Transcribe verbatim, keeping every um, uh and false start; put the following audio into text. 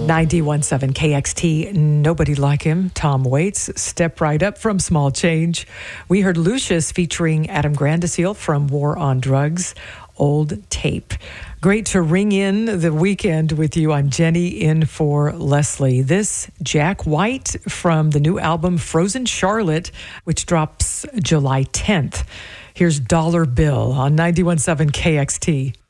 ninety-one point seven K X T, Nobody Like Him, Tom Waits, Step Right Up from Small Change. We heard Lucius featuring Adam Grandiseel from War on Drugs, Old Tape. Great to ring in the weekend with you. I'm Jenny in for Leslie. This Jack White from the new album Frozen Charlotte, which drops July tenth. Here's Dollar Bill on ninety-one point seven K X T.